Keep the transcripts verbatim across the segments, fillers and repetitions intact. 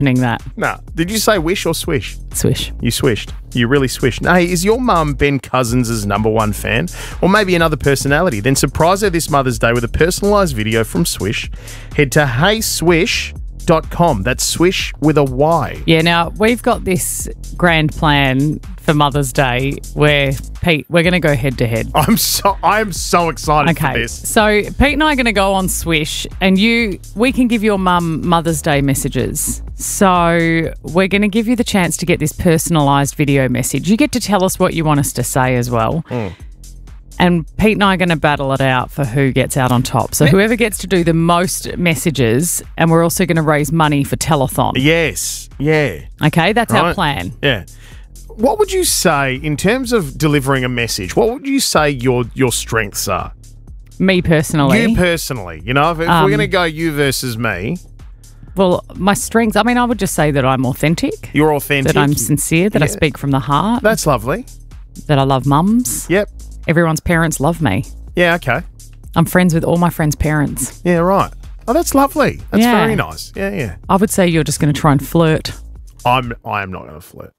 that. No. Did you say wish or swish? Swish. You swished. You really swished. Hey, is your mum Ben Cousins' number one fan? Or maybe another personality? Then surprise her this Mother's Day with a personalised video from Swish. Head to hey swish dot com. That's Swish with a Y. Yeah, now we've got this grand plan for Mother's Day where, Pete, we're going to go head to head. I'm so I'm so excited Okay, for this. so Pete and I are going to go on Swish, and you, we can give your mum Mother's Day messages. So we're going to give you the chance to get this personalised video message. You get to tell us what you want us to say as well. Mm. And Pete and I are going to battle it out for who gets out on top. So whoever gets to do the most messages, and we're also going to raise money for telethon. Yes. Yeah. Okay, that's our Right. plan. Yeah. What would you say in terms of delivering a message? What would you say your your strengths are? Me personally. You personally, you know, if, if Um, we're going to go you versus me, Well, my strengths, I mean, I would just say that I'm authentic, you're authentic. that I'm sincere, that I Yeah. speak from the heart, That's lovely. that I love mums. Yep. Everyone's parents love me. Yeah. Okay. I'm friends with all my friends' parents. Yeah. Right. Oh, that's lovely. That's Yeah. very nice. Yeah. Yeah. I would say you're just going to try and flirt. I'm. I am not going to flirt.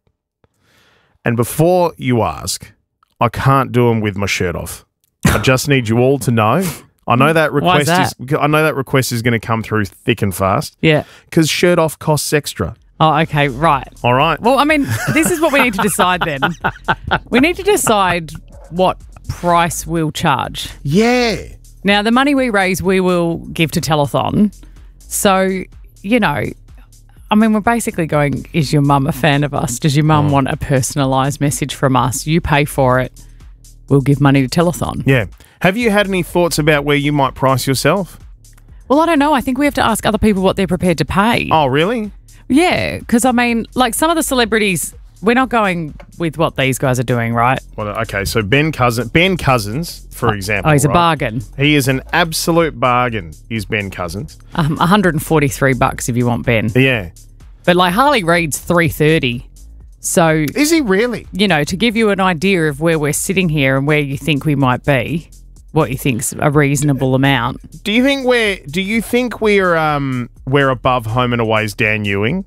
And before you ask, I can't do them with my shirt off. I just need you all to know. I know that Why is request is. I know that request is going to come through thick and fast. Yeah. Because shirt off costs extra. Oh, okay, right. All right. Well, I mean, this is what we need to decide then. We need to decide what price we'll charge. Yeah. Now, the money we raise, we will give to telethon. So, you know, I mean, we're basically going, is your mum a fan of us? Does your mum want a personalised message from us? You pay for it. We'll give money to telethon. Yeah. Have you had any thoughts about where you might price yourself? Well, I don't know. I think we have to ask other people what they're prepared to pay. Oh, really? Yeah, because, I mean, like some of the celebrities, we're not going with what these guys are doing, right? Well, okay, so Ben Cousins, Ben Cousins, for example. Oh, he's a right? bargain. He is an absolute bargain, is Ben Cousins. Um, one hundred forty-three bucks if you want Ben. Yeah. But like Harley Reid's three thirty. So, Is he really? you know, to give you an idea of where we're sitting here and where you think we might be, what you think's a reasonable amount. Do you think we're do you think we're um we're above Home and Away's Dan Ewing?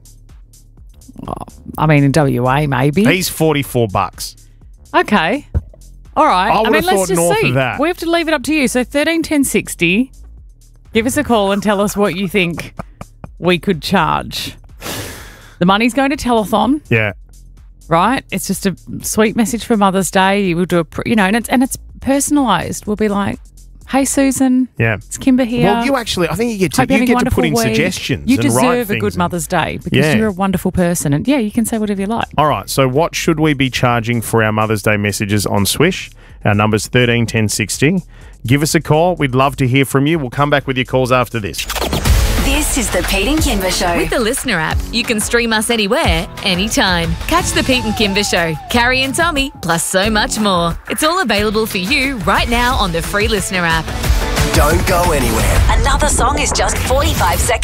I mean, in W A, maybe. He's forty-four bucks. Okay. All right. I I, would mean, have let's thought just north see. of that. We have to leave it up to you. So thirteen ten sixty. Give us a call and tell us what you think we could charge. The money's going to telethon, Yeah. right? It's just a sweet message for Mother's Day. We'll do a, pr- you know, and it's and it's personalised. We'll be like, "Hey, Susan, Yeah. it's Kimber here. Well, you actually, I think you get to Hope you're you having a get to put in wonderful week. suggestions. You and write deserve a things good and- Mother's Day because Yeah. you're a wonderful person, and yeah, you can say whatever you like. All right. So, what should we be charging for our Mother's Day messages on Swish? Our number's thirteen ten sixty. Give us a call. We'd love to hear from you. We'll come back with your calls after this. This is the Pete and Kimber Show. With the Listener app, you can stream us anywhere, anytime. Catch the Pete and Kimber Show, Carrie and Tommy, plus so much more. It's all available for you right now on the free Listener app. Don't go anywhere. Another song is just forty-five seconds